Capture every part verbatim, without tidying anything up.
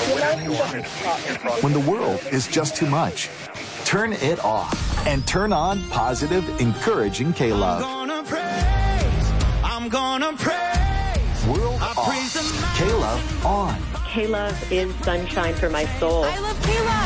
When the world is just too much, turn it off and turn on positive, encouraging K-Love. I'm gonna praise, I'm gonna praise. World off, K-Love on. K-Love is sunshine for my soul. I love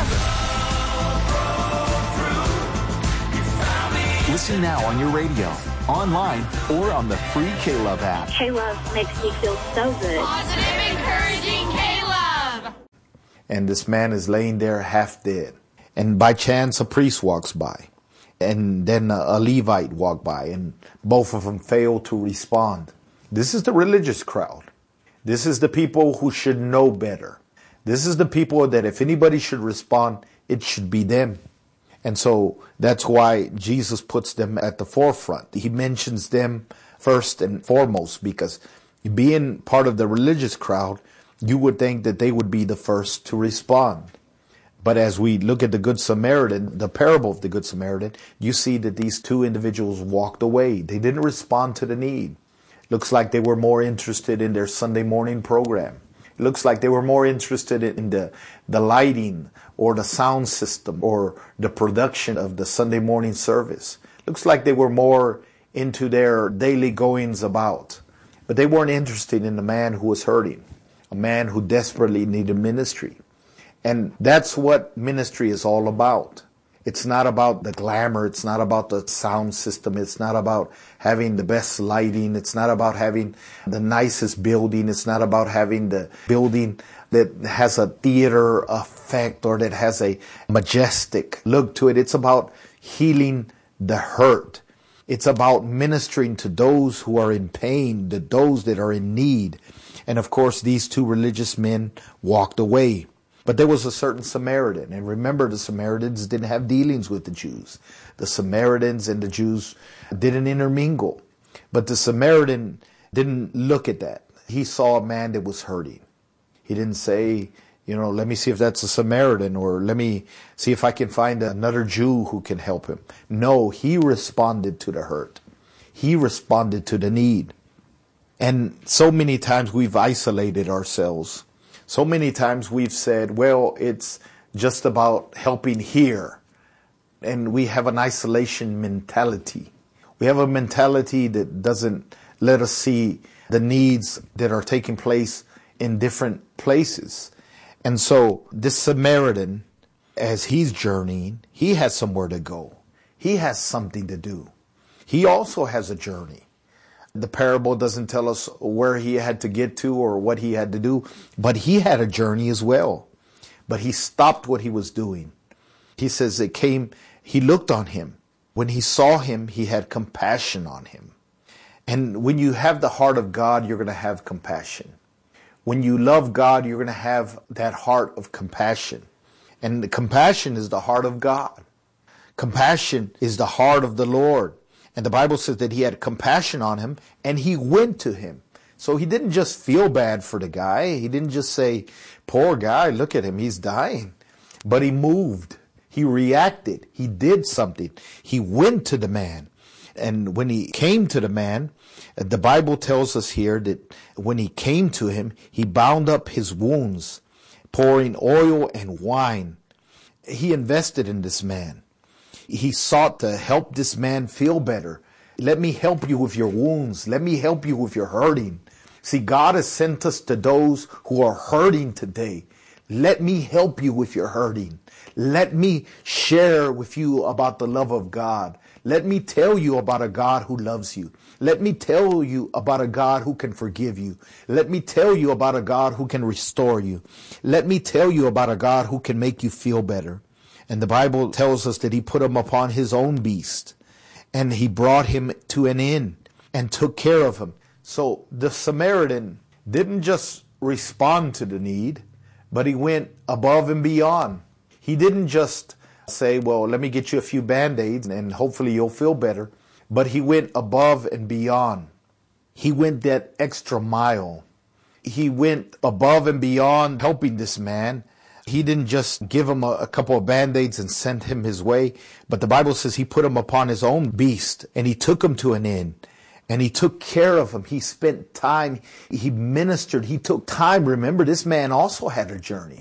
K-Love. Listen now on your radio, online, or on the free K-Love app. K-Love makes me feel so good. Positive, encouraging K-Love. And this man is laying there half dead. And by chance, a priest walks by. And then a Levite walked by. And both of them fail to respond. This is the religious crowd. This is the people who should know better. This is the people that if anybody should respond, it should be them. And so that's why Jesus puts them at the forefront. He mentions them first and foremost because being part of the religious crowd, you would think that they would be the first to respond. But as we look at the Good Samaritan, the parable of the Good Samaritan, you see that these two individuals walked away. They didn't respond to the need. Looks like they were more interested in their Sunday morning program. It looks like they were more interested in the, the lighting or the sound system or the production of the Sunday morning service. Looks like they were more into their daily goings about. But they weren't interested in the man who was hurting, a man who desperately needed ministry. And that's what ministry is all about. It's not about the glamour. It's not about the sound system. It's not about having the best lighting. It's not about having the nicest building. It's not about having the building that has a theater effect or that has a majestic look to it. It's about healing the hurt. It's about ministering to those who are in pain, to those that are in need. And of course, these two religious men walked away. But there was a certain Samaritan. And remember, the Samaritans didn't have dealings with the Jews. The Samaritans and the Jews didn't intermingle. But the Samaritan didn't look at that. He saw a man that was hurting. He didn't say, you know, let me see if that's a Samaritan or let me see if I can find another Jew who can help him. No, he responded to the hurt. He responded to the need. And so many times we've isolated ourselves. So many times we've said, well, it's just about helping here. And we have an isolation mentality. We have a mentality that doesn't let us see the needs that are taking place in different places. And so this Samaritan, as he's journeying, he has somewhere to go. He has something to do. He also has a journey. The parable doesn't tell us where he had to get to or what he had to do, but he had a journey as well. But he stopped what he was doing. He says it came, he looked on him. When he saw him, he had compassion on him. And when you have the heart of God, you're going to have compassion. When you love God, you're going to have that heart of compassion. And the compassion is the heart of God. Compassion is the heart of the Lord. And the Bible says that he had compassion on him and he went to him. So he didn't just feel bad for the guy. He didn't just say, poor guy, look at him, he's dying. But he moved. He reacted. He did something. He went to the man. And when he came to the man, the Bible tells us here that when he came to him, he bound up his wounds, pouring oil and wine. He invested in this man. He sought to help this man feel better. Let me help you with your wounds. Let me help you with your hurting. See, God has sent us to those who are hurting today. Let me help you with your hurting. Let me share with you about the love of God. Let me tell you about a God who loves you. Let me tell you about a God who can forgive you. Let me tell you about a God who can restore you. Let me tell you about a God who can make you feel better. And the Bible tells us that he put him upon his own beast and he brought him to an inn and took care of him. So the Samaritan didn't just respond to the need, but he went above and beyond. He didn't just say, well, let me get you a few Band-Aids and hopefully you'll feel better. But he went above and beyond. He went that extra mile. He went above and beyond helping this man. He didn't just give him a, a couple of Band-Aids and send him his way, but the Bible says he put him upon his own beast and he took him to an inn and he took care of him. He spent time. He ministered. He took time. Remember, this man also had a journey.